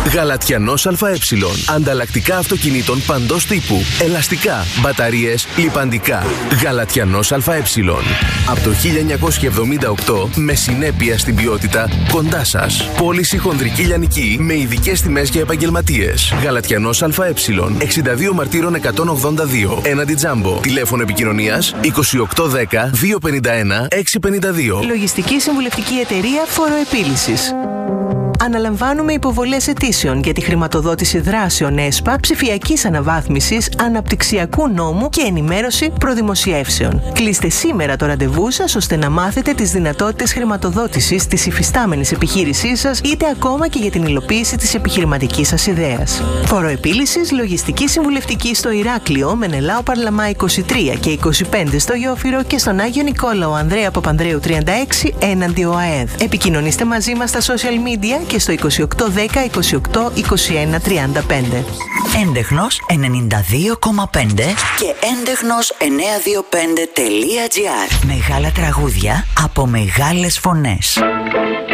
Γαλατιανός ΑΕ. Ανταλλακτικά αυτοκινήτων παντός τύπου. Ελαστικά, μπαταρίες, λιπαντικά. Γαλατιανός ΑΕ. Από το 1978 με συνέπεια στην ποιότητα κοντά σας. Πώληση χονδρική λιανική με ειδικές τιμές για επαγγελματίες. Γαλατιανός ΑΕ. 62 Μαρτύρων 182. Έναντι Τζάμπο. Τηλέφωνο επικοινωνίας 2810 251 652. Λογιστική συμβουλευτική εταιρεία Φοροεπίλυσης. Αναλαμβάνουμε υποβολές αιτήσεων για τη χρηματοδότηση δράσεων ΕΣΠΑ, ψηφιακής αναβάθμισης, αναπτυξιακού νόμου και ενημέρωση προδημοσιεύσεων. Κλείστε σήμερα το ραντεβού σας ώστε να μάθετε τις δυνατότητες χρηματοδότησης της υφιστάμενης επιχείρησής σας, είτε ακόμα και για την υλοποίηση της επιχειρηματικής σας ιδέας. Φοροεπίλυσης, λογιστική συμβουλευτική στο Ηράκλειο, Μενελάου Παρλαμά 23 και 25 στο Γιόφυρο και στον Άγιο Νικόλαο Ανδρέα Παπανδρέου 36 έναντι ΟΑΕΔ. Επικοινωνήστε μαζί μας στα social media και στο 2810 28 21 35. Έντεχνος 92,5 και έντεχνος925.gr. Μεγάλα τραγούδια από μεγάλες φωνές.